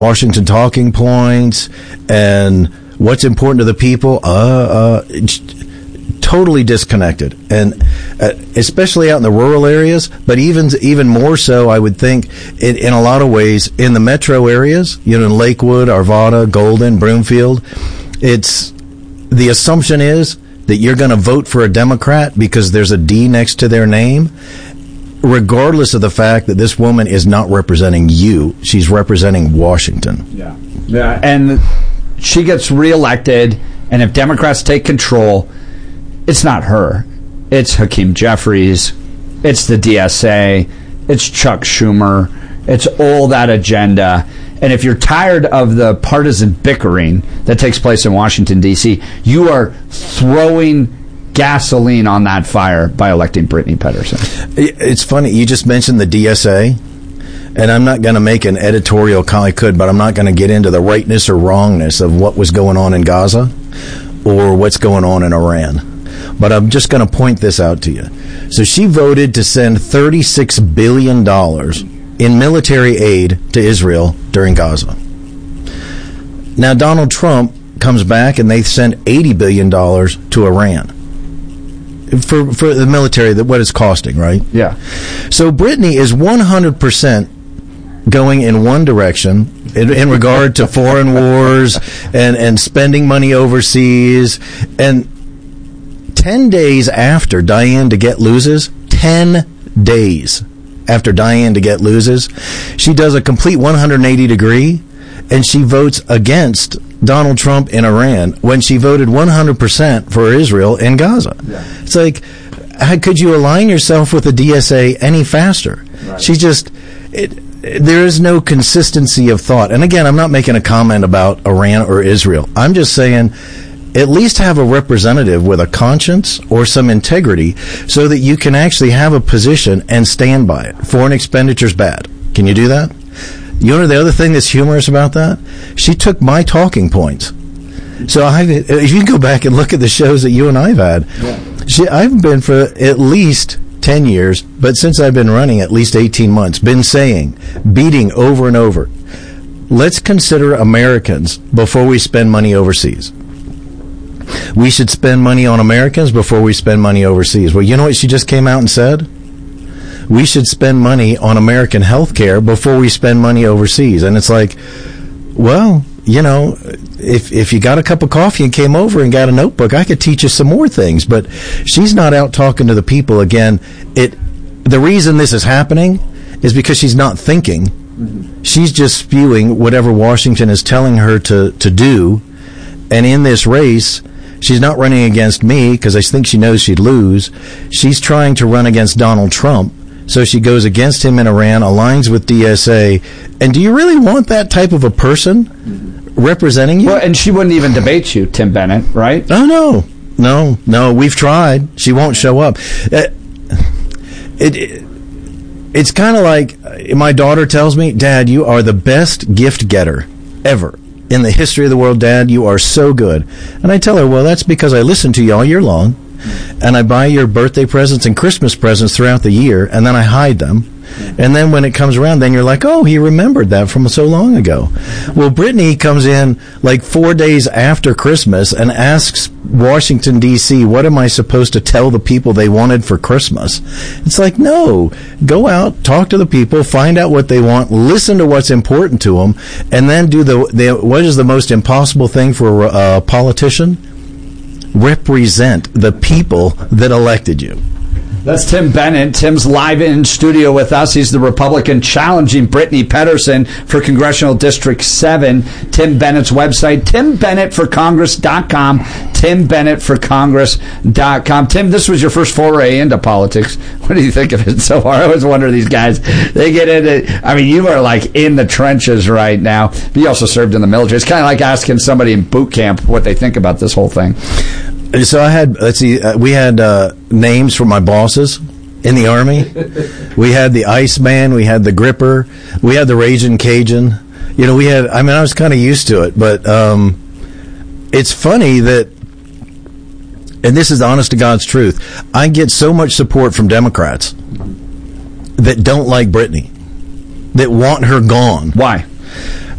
Washington talking points and what's important to the people, totally disconnected. And especially out in the rural areas, but even more so, I would think, in a lot of ways, in the metro areas, in Lakewood, Arvada, Golden, Broomfield, the assumption is that you're going to vote for a Democrat because there's a D next to their name, regardless of the fact that this woman is not representing you. She's representing Washington. Yeah. And she gets reelected, and if Democrats take control, it's not her. It's Hakeem Jeffries. It's the DSA. It's Chuck Schumer. It's all that agenda. And if you're tired of the partisan bickering that takes place in Washington, D.C., you are throwing gasoline on that fire by electing Brittany Pettersen. It's funny, you just mentioned the DSA, and I'm not going to make an editorial call. I could, but I'm not going to get into the rightness or wrongness of what was going on in Gaza or what's going on in Iran. But I'm just going to point this out to you. So she voted to send $36 billion in military aid to Israel during Gaza. Now Donald Trump comes back and they send $80 billion to Iran. For the military, what it's costing, right? Yeah. So Brittany is 100% going in one direction in regard to foreign wars and spending money overseas. And 10 days after Diane DeGette loses, 10 days after Diane DeGette loses, she does a complete 180 degree, and she votes against Donald Trump in Iran when she voted 100% for Israel in Gaza. Yeah. It's like, how could you align yourself with the DSA any faster? Right. She just, there is no consistency of thought. And again, I'm not making a comment about Iran or Israel. I'm just saying, at least have a representative with a conscience or some integrity so that you can actually have a position and stand by it. Foreign expenditure's bad. Can you do that? You know the other thing that's humorous about that? She took my talking points. So if you go back and look at the shows that you and I've had, I've been for at least 10 years, but since I've been running at least 18 months, beating over and over, let's consider Americans before we spend money overseas. We should spend money on Americans before we spend money overseas. Well, you know what she just came out and said? We should spend money on American health care before we spend money overseas. And it's like, well, if you got a cup of coffee and came over and got a notebook, I could teach you some more things. But she's not out talking to the people. Again, the reason this is happening is because she's not thinking. Mm-hmm. She's just spewing whatever Washington is telling her to do. And in this race, she's not running against me because I think she knows she'd lose. She's trying to run against Donald Trump. So she goes against him in Iran, aligns with DSA. And do you really want that type of a person representing you? Well, and she wouldn't even debate you, Tim Bennett, right? Oh, no. We've tried. She won't show up. It's kind of like my daughter tells me, Dad, you are the best gift getter ever in the history of the world. Dad, you are so good. And I tell her, well, that's because I listen to you all year long. And I buy your birthday presents and Christmas presents throughout the year, and then I hide them. And then when it comes around, then you're like, oh, he remembered that from so long ago. Well, Brittany comes in like 4 days after Christmas and asks Washington, D.C., what am I supposed to tell the people they wanted for Christmas? It's like, no, go out, talk to the people, find out what they want, listen to what's important to them, and then do what is the most impossible thing for a politician? Represent the people that elected you. That's Tim Bennett. Tim's live in studio with us. He's the Republican challenging Brittany Pettersen for Congressional District 7. Tim Bennett's website, TimBennettForCongress.com. TimBennettForCongress.com. Tim, this was your first foray into politics. What do you think of it so far? I always wonder, these guys, they get into, I mean, you are like in the trenches right now. But you also served in the military. It's kind of like asking somebody in boot camp what they think about this whole thing. So I had, we had names for my bosses in the Army. We had the Iceman, we had the Gripper, we had the Raging Cajun. I was kind of used to it, but it's funny that, and this is the honest to God's truth, I get so much support from Democrats that don't like Brittany, that want her gone. Why?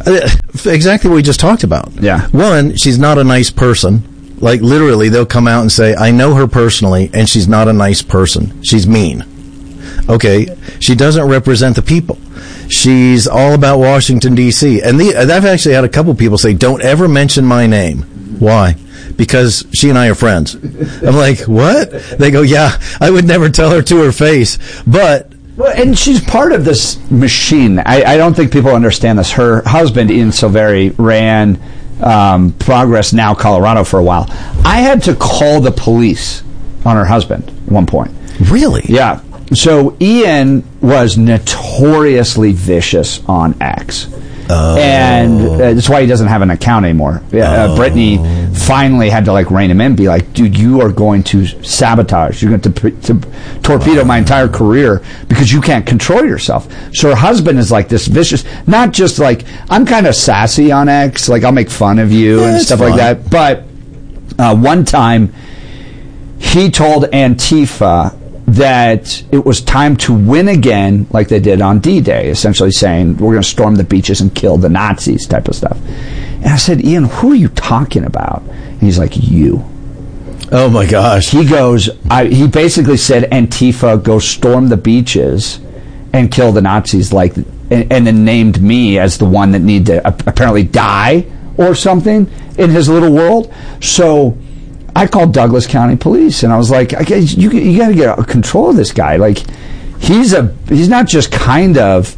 Exactly what we just talked about. Yeah. One, she's not a nice person. Like, literally, they'll come out and say, I know her personally, and she's not a nice person. She's mean. Okay, she doesn't represent the people. She's all about Washington, D.C. And I've actually had a couple people say, don't ever mention my name. Why? Because she and I are friends. I'm like, what? They go, yeah, I would never tell her to her face. But... Well, and she's part of this machine. I don't think people understand this. Her husband, Ian Silveri, ran Progress Now Colorado for a while. I had to call the police on her husband at one point. Really? Yeah. So Ian was notoriously vicious on X. And that's why he doesn't have an account anymore. Brittany finally had to rein him in, be like, dude, you are going to sabotage. You're going to torpedo my entire career because you can't control yourself. So her husband is like this vicious, not just like, I'm kind of sassy on X, like I'll make fun of you and stuff like that. But one time he told Antifa that it was time to win again, like they did on D-Day, essentially saying, we're going to storm the beaches and kill the Nazis type of stuff. And I said, Ian, who are you talking about? And he's like, you. Oh, my gosh. He goes, he basically said, Antifa, go storm the beaches and kill the Nazis, and then named me as the one that need to apparently die or something in his little world. So I called Douglas County Police, and I was like, you got to get control of this guy. Like, he's not just kind of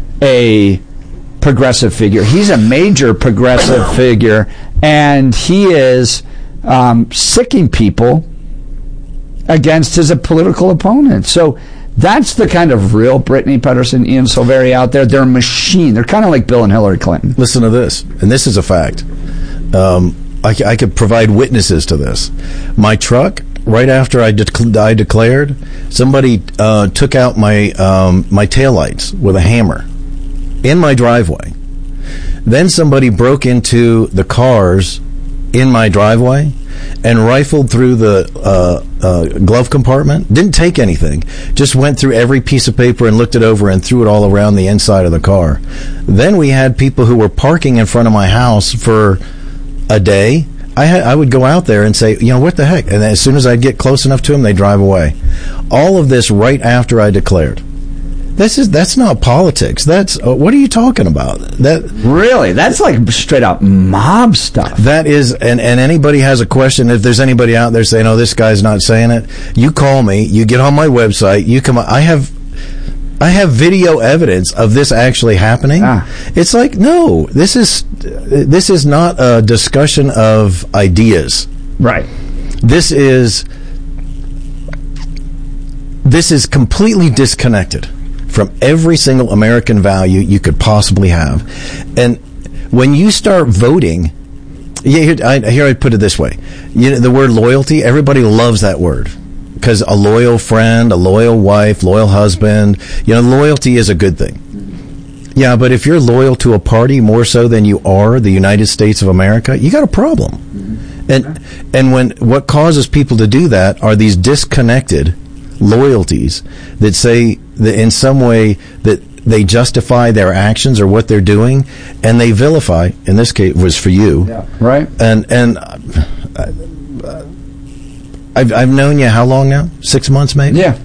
a progressive figure. He's a major progressive figure, and he is sicking people against his political opponent. So that's the kind of real Brittany Pedersen, Ian Silveri out there. They're a machine. They're kind of like Bill and Hillary Clinton. Listen to this, and this is a fact. I could provide witnesses to this. My truck, right after I declared, somebody took out my taillights with a hammer in my driveway. Then somebody broke into the cars in my driveway and rifled through the glove compartment. Didn't take anything. Just went through every piece of paper and looked it over and threw it all around the inside of the car. Then we had people who were parking in front of my house for a day. I would go out there and say, what the heck? And as soon as I'd get close enough to them, they drive away. All of this right after I declared. That's not politics. That's what are you talking about? Really? That's like straight up mob stuff. That is, and anybody has a question, if there's anybody out there saying, "Oh, this guy's not saying it," you call me. You get on my website. You come. I have video evidence of this actually happening. It's like, no, this is not a discussion of ideas. Right. This is completely disconnected from every single American value you could possibly have. And when you start voting, here I put it this way. The word loyalty, everybody loves that word. Because a loyal friend, a loyal wife, loyal husband, loyalty is a good thing. Yeah, but if you're loyal to a party more so than you are the United States of America, you got a problem. And what causes people to do that are these disconnected loyalties that say that in some way that they justify their actions or what they're doing, and they vilify. In this case, it was for you, right? And I've known you how long now? 6 months, maybe? Yeah.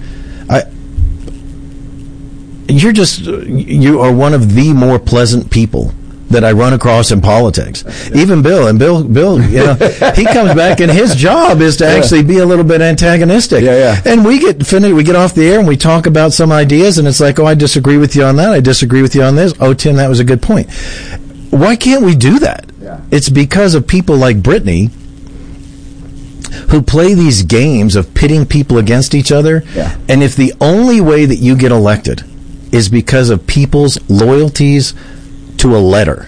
You are one of the more pleasant people that I run across in politics. Even Bill, he comes back and his job is to actually be a little bit antagonistic. Yeah. And we get finished, we get off the air and we talk about some ideas and it's like, oh, I disagree with you on that. I disagree with you on this. Oh, Tim, that was a good point. Why can't we do that? Yeah. It's because of people like Brittany who play these games of pitting people against each other. Yeah. And if the only way that you get elected is because of people's loyalties to a letter.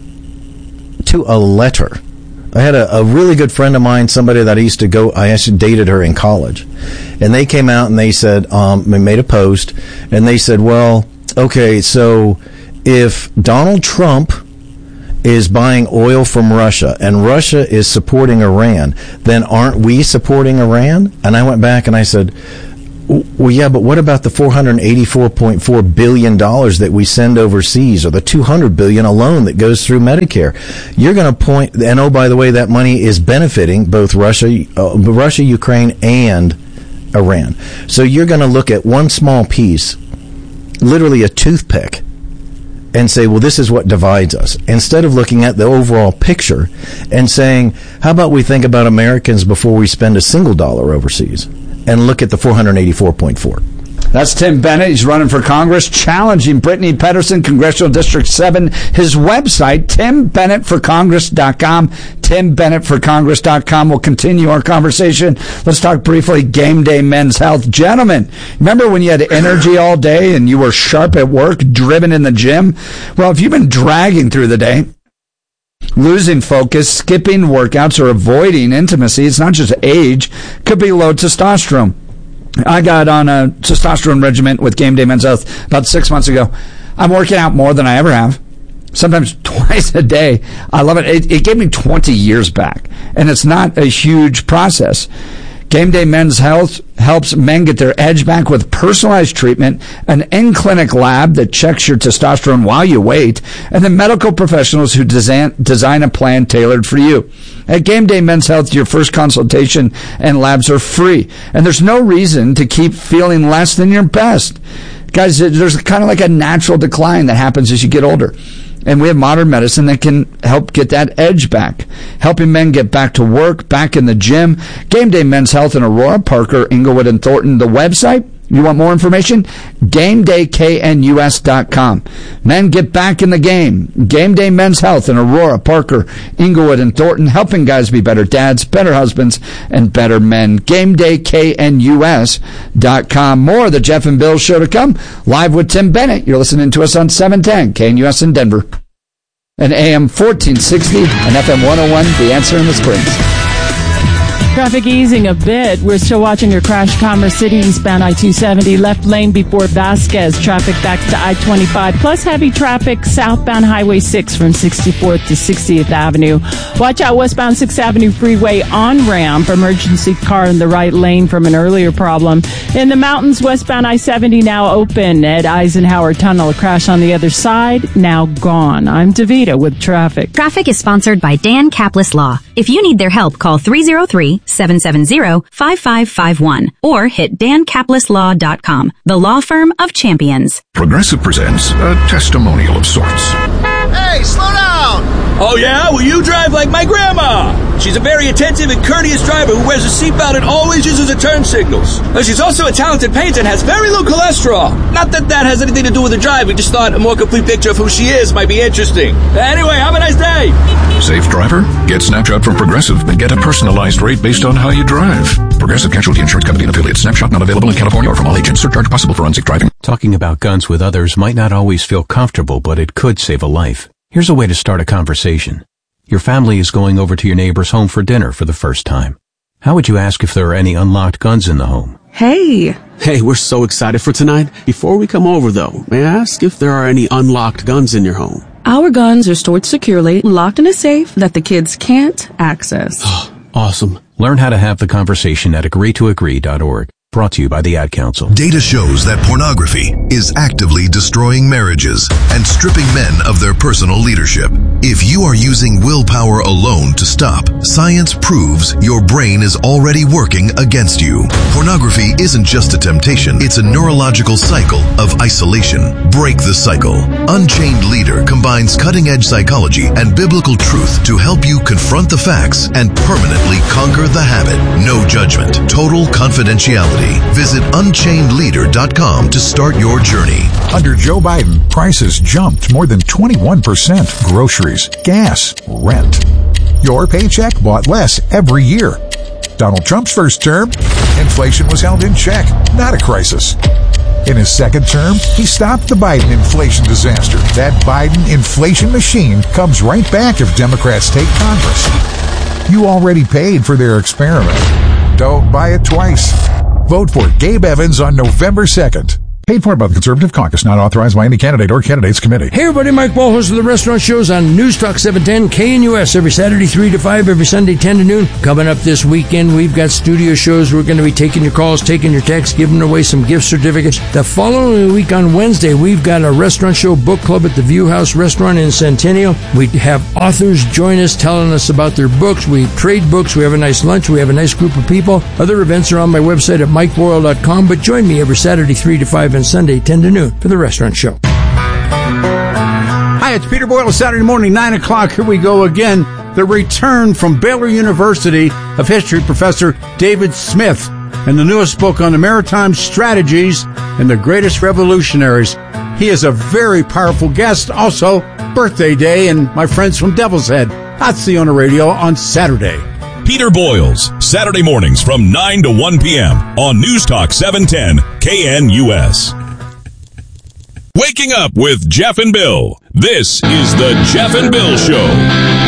I had a really good friend of mine, somebody that I actually dated her in college. And they came out and they said, they made a post, and they said, well, okay, so if Donald Trump is buying oil from Russia and Russia is supporting Iran, then aren't we supporting Iran? And I went back and I said, Well, yeah, but what about the $484.4 billion that we send overseas, or the $200 billion alone that goes through Medicare? You're going to point, and oh, by the way, that money is benefiting both Russia, Ukraine, and Iran. So you're going to look at one small piece, literally a toothpick, and say, well, this is what divides us, instead of looking at the overall picture and saying, how about we think about Americans before we spend a single dollar overseas, and look at the 484.4. That's Tim Bennett. He's running for Congress, challenging Brittany Pedersen, Congressional District 7. His website, TimBennettForCongress.com. TimBennettForCongress.com. We'll continue our conversation. Let's talk briefly Game Day Men's Health. Gentlemen, remember when you had energy all day and you were sharp at work, driven in the gym? Well, if you've been dragging through the day, losing focus, skipping workouts, or avoiding intimacy, it's not just age, could be low testosterone. I got on a testosterone regimen with Game Day Men's Health about 6 months ago. I'm working out more than I ever have, sometimes twice a day. I love it. It gave me 20 years back, and it's not a huge process. Game Day Men's Health helps men get their edge back with personalized treatment, an in-clinic lab that checks your testosterone while you wait, and then medical professionals who design a plan tailored for you. At Game Day Men's Health, your first consultation and labs are free, and there's no reason to keep feeling less than your best. Guys, there's kind of like a natural decline that happens as you get older. And we have modern medicine that can help get that edge back, helping men get back to work, back in the gym. Game Day Men's Health in Aurora, Parker, Inglewood, and Thornton. The website, you want more information? GameDayKNUS.com. Men, get back in the game. Game Day Men's Health in Aurora, Parker, Inglewood, and Thornton, helping guys be better dads, better husbands, and better men. GameDayKNUS.com. More of the Jeff and Bill Show to come. Live with Tim Bennett. You're listening to us on 710 KNUS in Denver. And AM 1460 and FM 101, The Answer in the Springs. Traffic easing a bit. We're still watching your crash, Commerce City, eastbound I-270, left lane before Vasquez. Traffic back to I-25, plus heavy traffic southbound Highway 6 from 64th to 60th Avenue. Watch out westbound 6th Avenue Freeway on-ramp. Emergency car in the right lane from an earlier problem. In the mountains, westbound I-70 now open at Eisenhower Tunnel. A crash on the other side, now gone. I'm DeVita with traffic. Traffic is sponsored by Dan Kaplis Law. If you need their help, call 303-770-5551 or hit dankapleslaw.com, the law firm of champions. Progressive presents a testimonial of sorts. Hey, slow down! Oh yeah? Well, you drive like my grandma. She's a very attentive and courteous driver who wears a seatbelt and always uses her turn signals. She's also a talented painter and has very low cholesterol. Not that that has anything to do with her drive. We just thought a more complete picture of who she is might be interesting. Anyway, have a nice day. Safe driver? Get Snapshot from Progressive and get a personalized rate based on how you drive. Progressive Casualty Insurance Company and affiliates. Snapshot not available in California or from all agents. Surcharge possible for unsafe driving. Talking about guns with others might not always feel comfortable, but it could save a life. Here's a way to start a conversation. Your family is going over to your neighbor's home for dinner for the first time. How would you ask if there are any unlocked guns in the home? Hey, we're so excited for tonight. Before we come over, though, may I ask if there are any unlocked guns in your home? Our guns are stored securely, locked in a safe that the kids can't access. Awesome. Learn how to have the conversation at agreetoagree.org. Brought to you by the Ad Council. Data shows that pornography is actively destroying marriages and stripping men of their personal leadership. If you are using willpower alone to stop, science proves your brain is already working against you. Pornography isn't just a temptation, it's a neurological cycle of isolation. Break the cycle. Unchained Leader combines cutting-edge psychology and biblical truth to help you confront the facts and permanently conquer the habit. No judgment, total confidentiality. Visit UnchainedLeader.com to start your journey. Under Joe Biden, prices jumped more than 21%. Groceries, gas, rent. Your paycheck bought less every year. Donald Trump's first term, inflation was held in check, not a crisis. In his second term, he stopped the Biden inflation disaster. That Biden inflation machine comes right back if Democrats take Congress. You already paid for their experiment. Don't buy it twice. Vote for Gabe Evans on November 2nd. Paid for by the Conservative Caucus, not authorized by any candidate or candidates committee. Hey everybody, Mike Ball, host of the Restaurant Shows on News Talk 710 KNUS every Saturday 3 to 5, every Sunday 10 to noon. Coming up this weekend, we've got studio shows. We're going to be taking your calls, taking your texts, giving away some gift certificates. The following week on Wednesday, we've got a Restaurant Show book club at the View House Restaurant in Centennial. We have authors join us, telling us about their books. We trade books. We have a nice lunch. We have a nice group of people. Other events are on my website at mikeboyle.com, but join me every Saturday 3 to 5 and Sunday 10 to noon for the Restaurant Show. Hi, it's Peter Boyle. Saturday morning, 9 o'clock. Here we go again. The return from Baylor University of History Professor David Smith and the newest book on the maritime strategies and the greatest revolutionaries. He is a very powerful guest. Also, birthday day, and my friends from Devil's Head. I'll see you on the radio on Saturday. Peter Boyles, Saturday mornings from 9 to 1 p.m. on News Talk 710 KNUS. Waking up with Jeff and Bill. This is the Jeff and Bill Show.